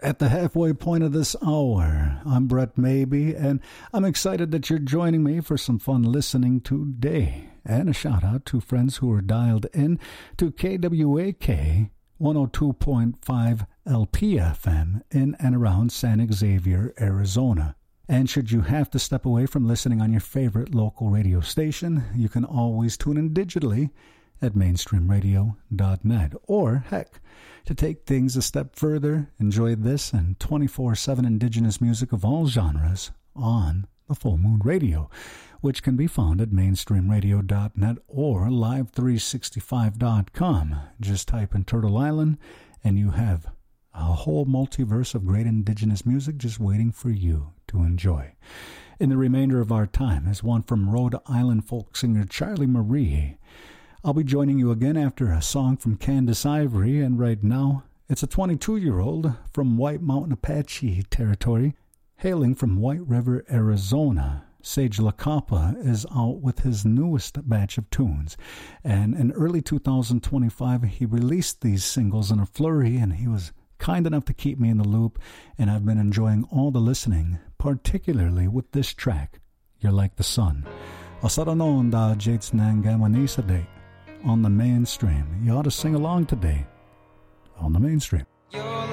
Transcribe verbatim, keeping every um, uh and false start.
At the halfway point of this hour, I'm Brett Maybe, and I'm excited that you're joining me for some fun listening today. And a shout out to friends who are dialed in to K W A K one oh two point five L P F M in and around San Xavier, Arizona. And should you have to step away from listening on your favorite local radio station, you can always tune in digitally at mainstream radio dot net. Or, heck, to take things a step further, enjoy this and twenty-four seven Indigenous music of all genres on the Full Moon Radio, which can be found at mainstream radio dot net or live three sixty-five dot com. Just type in Turtle Island and you have a whole multiverse of great Indigenous music just waiting for you to enjoy. In the remainder of our time is one from Rhode Island folk singer Charlie Marie. I'll be joining you again after a song from Candace Ivory, and right now, it's a twenty-two-year-old from White Mountain Apache territory, hailing from White River, Arizona. Sage LaCapa is out with his newest batch of tunes, and in early two thousand twenty-five, he released these singles in a flurry, and he was kind enough to keep me in the loop, and I've been enjoying all the listening, particularly with this track, You're Like the Sun. Asaranon da Jates Nangamanisa Day. On the mainstream. You ought to sing along today on the mainstream. You're